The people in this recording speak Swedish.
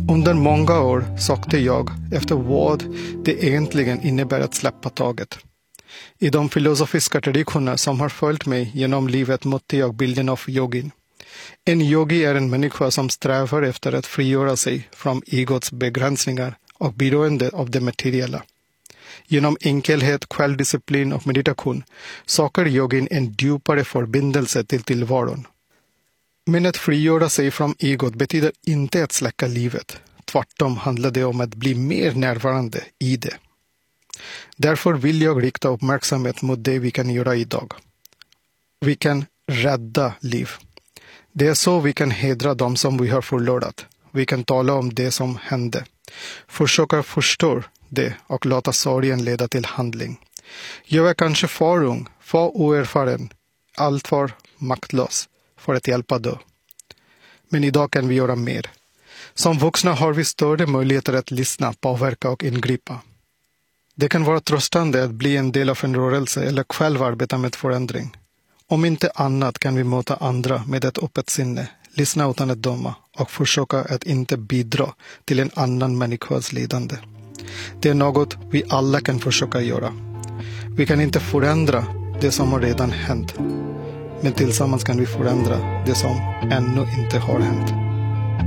Under många år sökte jag efter vad det egentligen innebär att släppa taget. I de filosofiska traditioner som har följt mig genom livet mötte jag bilden av yogin. En yogi är en människa som strävar efter att frigöra sig från egots begränsningar och beroende av det materiella. Genom enkelhet, självdisciplin och meditation söker yogin en djupare förbindelse till tillvaron. Men att frigöra sig från egot betyder inte att släcka livet. Tvärtom handlar det om att bli mer närvarande i det. Därför vill jag rikta uppmärksamhet mot det vi kan göra idag. Vi kan rädda liv. Det är så vi kan hedra dem som vi har förlorat. Vi kan tala om det som hände. Försöka förstå det och låta sorgen leda till handling. Jag är kanske för ung, för oerfaren, alltför maktlös för att hjälpa då. Men idag kan vi göra mer. Som vuxna har vi större möjligheter att lyssna, påverka och ingripa. Det kan vara tröstande att bli en del av en rörelse eller själv arbeta med förändring. Om inte annat kan vi möta andra med ett öppet sinne, lyssna utan att döma och försöka att inte bidra till en annan människas lidande. Det är något vi alla kan försöka göra. Vi kan inte förändra det som har redan hänt, men tillsammans kan vi förändra det som ännu inte har hänt.